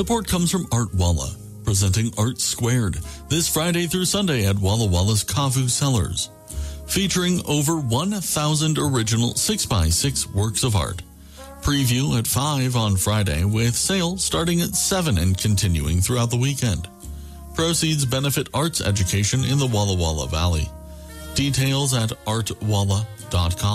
Support comes from Art Walla, presenting Art Squared, this Friday through Sunday at Walla Walla's Kavu Cellars, featuring over 1,000 original 6x6 works of art. Preview at 5 on Friday, with sale starting at 7 and continuing throughout the weekend. Proceeds benefit arts education in the Walla Walla Valley. Details at artwalla.com.